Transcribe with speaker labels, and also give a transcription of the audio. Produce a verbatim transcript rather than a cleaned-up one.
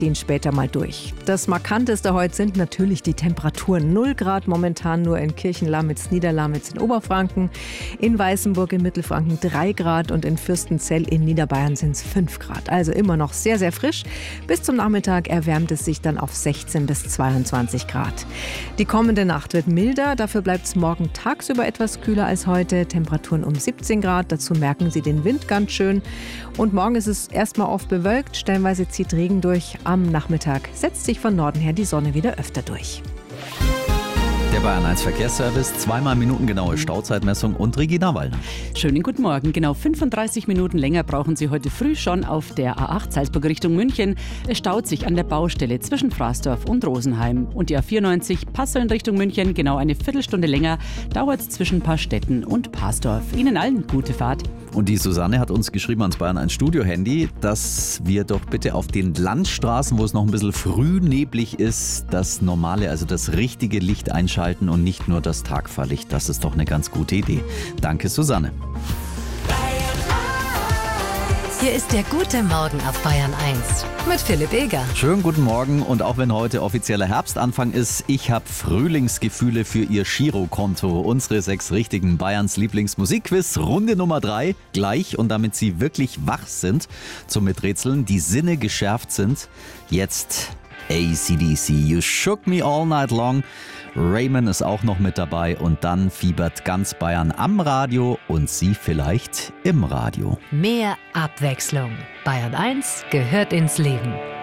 Speaker 1: Gehen später mal durch. Das Markanteste heute sind natürlich die Temperaturen. null Grad momentan nur in Kirchenlamitz, Niederlamitz in Oberfranken, in Weißenburg in Mittelfranken drei Grad und in Fürstenzell in Niederbayern sind es fünf Grad. Also immer noch sehr, sehr frisch. Bis zum Nachmittag erwärmt es sich dann auf sechzehn bis zweiundzwanzig Grad. Die kommende Nacht wird milder, dafür bleibt es morgen tagsüber etwas kühler als heute. Temperaturen um siebzehn Grad, dazu merken Sie den Wind ganz schön. Und morgen ist es erstmal oft bewölkt, stellenweise zieht Regen durch. Am Nachmittag setzt sich von Norden her die Sonne wieder öfter durch.
Speaker 2: Der Bayern eins Verkehrsservice, zweimal minutengenaue Stauzeitmessung und Regina Wallner.
Speaker 3: Schönen guten Morgen. Genau fünfunddreißig Minuten länger brauchen Sie heute früh schon auf der A acht Salzburg Richtung München. Es staut sich an der Baustelle zwischen Fraßdorf und Rosenheim. Und die A vierundneunzig Passau in Richtung München, genau eine Viertelstunde länger, dauert es zwischen Paarstetten und Pasdorf. Ihnen allen gute Fahrt.
Speaker 2: Und die Susanne hat uns geschrieben ans Bayern eins Studio-Handy, dass wir doch bitte auf den Landstraßen, wo es noch ein bisschen früh neblig ist, das normale, also das richtige Licht einschalten und nicht nur das Tagfahrlicht. Das ist doch eine ganz gute Idee. Danke, Susanne.
Speaker 4: Hier ist der gute Morgen auf Bayern eins mit Philipp Eger.
Speaker 2: Schönen guten Morgen und auch wenn heute offizieller Herbstanfang ist, ich habe Frühlingsgefühle für Ihr Girokonto. Unsere sechs richtigen Bayerns Lieblingsmusikquiz, Runde Nummer drei, gleich und damit Sie wirklich wach sind zum Miträtseln, die Sinne geschärft sind. Jetzt A C D C, You Shook Me All Night Long. Raymond ist auch noch mit dabei und dann fiebert ganz Bayern am Radio und Sie vielleicht im Radio.
Speaker 4: Mehr Abwechslung. Bayern eins gehört ins Leben.